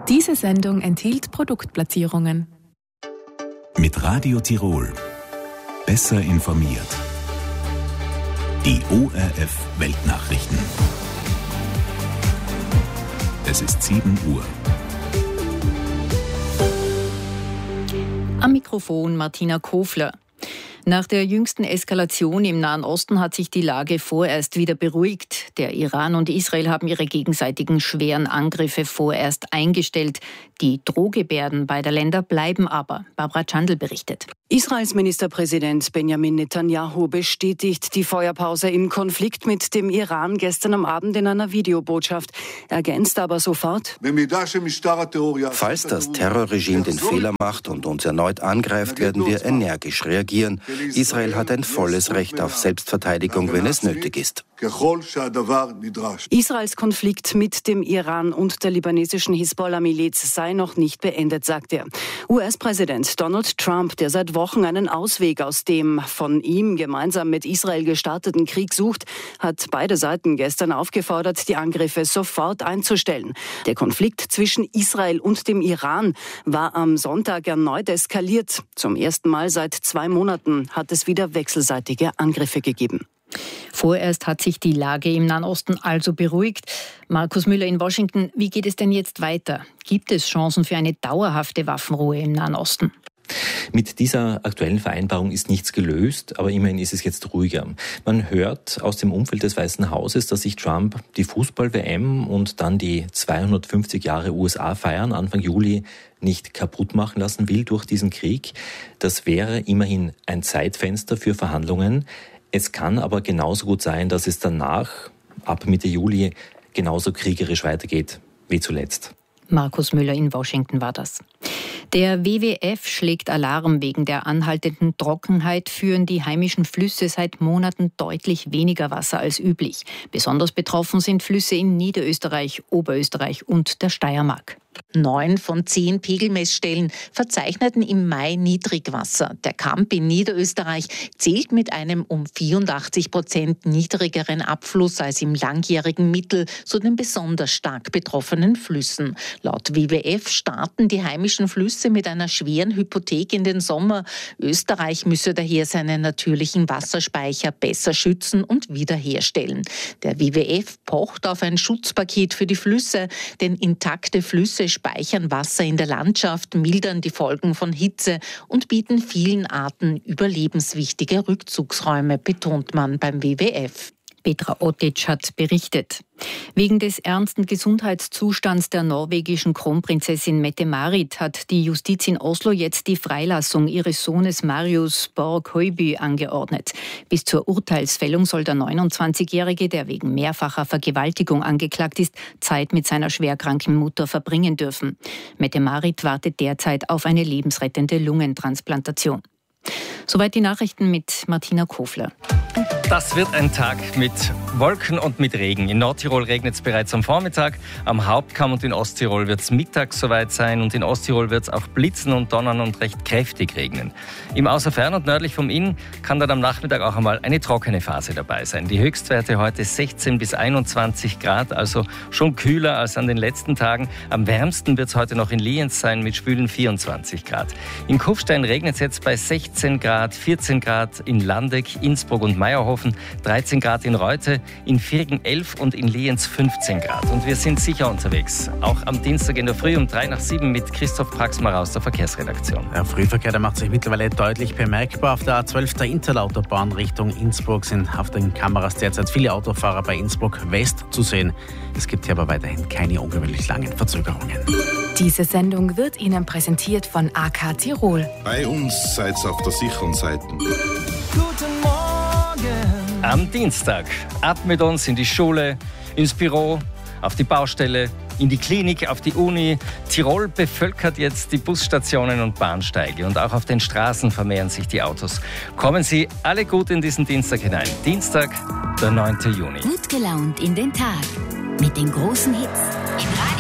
Diese Sendung enthielt Produktplatzierungen. Mit Radio Tirol. Besser informiert. Die ORF Weltnachrichten. Es ist 7 Uhr. Am Mikrofon Martina Kofler. Nach der jüngsten Eskalation im Nahen Osten hat sich die Lage vorerst wieder beruhigt. Der Iran und Israel haben ihre gegenseitigen schweren Angriffe vorerst eingestellt. Die Drohgebärden beider Länder bleiben aber. Barbara Chandl berichtet. Israels Ministerpräsident Benjamin Netanyahu bestätigt die Feuerpause im Konflikt mit dem Iran gestern am Abend in einer Videobotschaft. Ergänzt aber sofort: Falls das Terrorregime den Fehler macht und uns erneut angreift, werden wir energisch reagieren. Israel hat ein volles Recht auf Selbstverteidigung, wenn es nötig ist. Israels Konflikt mit dem Iran und der libanesischen Hisbollah-Miliz sei noch nicht beendet, sagt er. US-Präsident Donald Trump, der seit Wochen einen Ausweg aus dem von ihm gemeinsam mit Israel gestarteten Krieg sucht, hat beide Seiten gestern aufgefordert, die Angriffe sofort einzustellen. Der Konflikt zwischen Israel und dem Iran war am Sonntag erneut eskaliert. Zum ersten Mal seit 2 Monaten hat es wieder wechselseitige Angriffe gegeben. Vorerst hat sich die Lage im Nahen Osten also beruhigt. Markus Müller in Washington, wie geht es denn jetzt weiter? Gibt es Chancen für eine dauerhafte Waffenruhe im Nahen Osten? Mit dieser aktuellen Vereinbarung ist nichts gelöst, aber immerhin ist es jetzt ruhiger. Man hört aus dem Umfeld des Weißen Hauses, dass sich Trump die Fußball-WM und dann die 250 Jahre USA-Feiern Anfang Juli nicht kaputt machen lassen will durch diesen Krieg. Das wäre immerhin ein Zeitfenster für Verhandlungen. Es kann aber genauso gut sein, dass es danach, ab Mitte Juli, genauso kriegerisch weitergeht wie zuletzt. Markus Müller in Washington war das. Der WWF schlägt Alarm. Wegen der anhaltenden Trockenheit führen die heimischen Flüsse seit Monaten deutlich weniger Wasser als üblich. Besonders betroffen sind Flüsse in Niederösterreich, Oberösterreich und der Steiermark. 9 von 10 Pegelmessstellen verzeichneten im Mai Niedrigwasser. Der Kamp in Niederösterreich zählt mit einem um 84% niedrigeren Abfluss als im langjährigen Mittel zu den besonders stark betroffenen Flüssen. Laut WWF starten die heimischen Flüsse mit einer schweren Hypothek in den Sommer. Österreich müsse daher seine natürlichen Wasserspeicher besser schützen und wiederherstellen. Der WWF pocht auf ein Schutzpaket für die Flüsse, denn intakte Flüsse speichern Wasser in der Landschaft, mildern die Folgen von Hitze und bieten vielen Arten überlebenswichtige Rückzugsräume, betont man beim WWF. Petra Otic hat berichtet. Wegen des ernsten Gesundheitszustands der norwegischen Kronprinzessin Mette-Marit hat die Justiz in Oslo jetzt die Freilassung ihres Sohnes Marius Borg-Høiby angeordnet. Bis zur Urteilsfällung soll der 29-Jährige, der wegen mehrfacher Vergewaltigung angeklagt ist, Zeit mit seiner schwerkranken Mutter verbringen dürfen. Mette-Marit wartet derzeit auf eine lebensrettende Lungentransplantation. Soweit die Nachrichten mit Martina Kofler. Das wird ein Tag mit Wolken und mit Regen. In Nordtirol regnet es bereits am Vormittag, am Hauptkamm und in Osttirol wird es mittags soweit sein und in Osttirol wird es auch blitzen und donnern und recht kräftig regnen. Im Außerfern und nördlich vom Inn kann dann am Nachmittag auch einmal eine trockene Phase dabei sein. Die Höchstwerte heute 16 bis 21 Grad, also schon kühler als an den letzten Tagen. Am wärmsten wird es heute noch in Lienz sein mit schwülen 24 Grad. In Kufstein regnet es jetzt bei 16 Grad, 14 Grad in Landeck, Innsbruck und Meierhofen, 13 Grad in Reute, in Virgen 11 und in Lienz 15 Grad. Und wir sind sicher unterwegs. Auch am Dienstag in der Früh um 6:45 mit Christoph Praxmar aus der Verkehrsredaktion. Der Frühverkehr, der macht sich mittlerweile deutlich bemerkbar. Auf der A12 der Interlautobahn Richtung Innsbruck sind auf den Kameras derzeit viele Autofahrer bei Innsbruck West zu sehen. Es gibt hier aber weiterhin keine ungewöhnlich langen Verzögerungen. Diese Sendung wird Ihnen präsentiert von AK Tirol. Bei uns seid ihr auf der sicheren Seite. Guten Morgen. Am Dienstag ab mit uns in die Schule, ins Büro, auf die Baustelle, in die Klinik, auf die Uni. Tirol bevölkert jetzt die Busstationen und Bahnsteige und auch auf den Straßen vermehren sich die Autos. Kommen Sie alle gut in diesen Dienstag hinein. Dienstag, der 9. Juni. Gut gelaunt in den Tag mit den großen Hits im